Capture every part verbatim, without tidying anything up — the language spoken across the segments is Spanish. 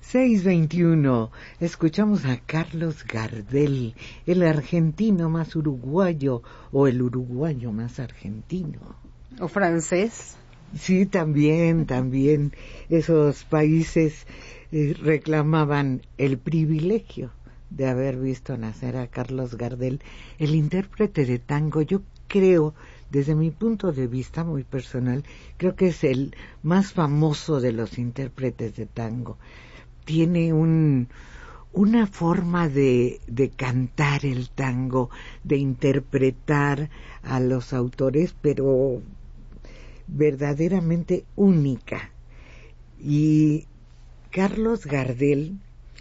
seis veintiuno, escuchamos a Carlos Gardel, el argentino más uruguayo o el uruguayo más argentino. ¿O francés? Sí, también, también. Esos países eh, reclamaban el privilegio de haber visto nacer a Carlos Gardel, el intérprete de tango. Yo creo, desde mi punto de vista muy personal, creo que es el más famoso de los intérpretes de tango. Tiene un, una forma de, de cantar el tango, de interpretar a los autores, pero verdaderamente única. Y Carlos Gardel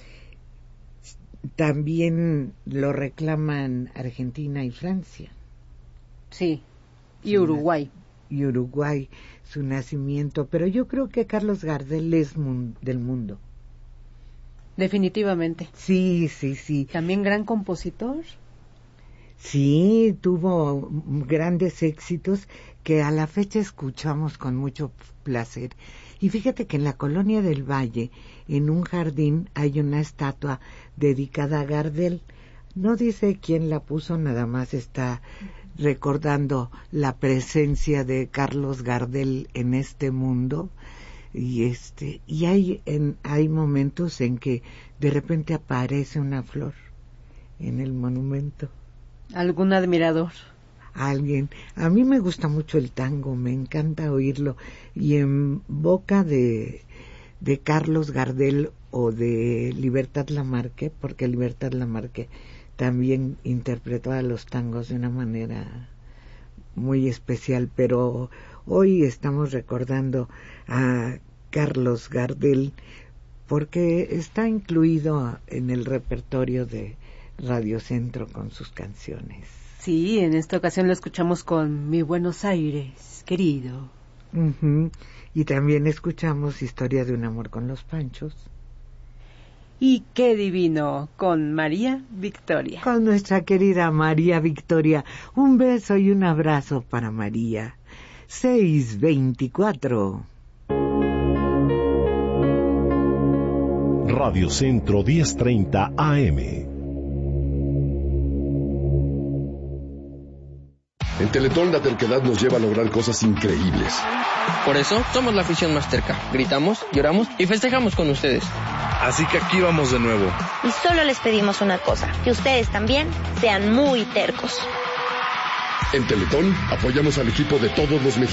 también lo reclaman Argentina y Francia. Sí, y Uruguay. Y Uruguay, su nacimiento. Pero yo creo que Carlos Gardel es mun- del mundo. Definitivamente. Sí, sí, sí. También gran compositor. Sí, tuvo grandes éxitos que a la fecha escuchamos con mucho placer. Y fíjate que en la Colonia del Valle, en un jardín, hay una estatua dedicada a Gardel. No dice quién la puso, nada más está recordando la presencia de Carlos Gardel en este mundo. Y este y hay en, hay momentos en que de repente aparece una flor en el monumento. ¿Algún admirador? Alguien. A mí me gusta mucho el tango, me encanta oírlo. Y en boca de, de Carlos Gardel o de Libertad Lamarque, porque Libertad Lamarque también interpretó a los tangos de una manera muy especial, pero hoy estamos recordando a Carlos Gardel porque está incluido en el repertorio de Radio Centro con sus canciones. Sí, en esta ocasión lo escuchamos con Mi Buenos Aires, querido. Uh-huh. Y también escuchamos Historia de un amor con los Panchos. Y Qué divino, con María Victoria. Con nuestra querida María Victoria. Un beso y un abrazo para María. seis veinticuatro. Radio Centro diez treinta A M. En Teletón la terquedad nos lleva a lograr cosas increíbles. Por eso somos la afición más terca. Gritamos, lloramos y festejamos con ustedes. Así que aquí vamos de nuevo. Y solo les pedimos una cosa, que ustedes también sean muy tercos. En Teletón apoyamos al equipo de todos los mexicanos.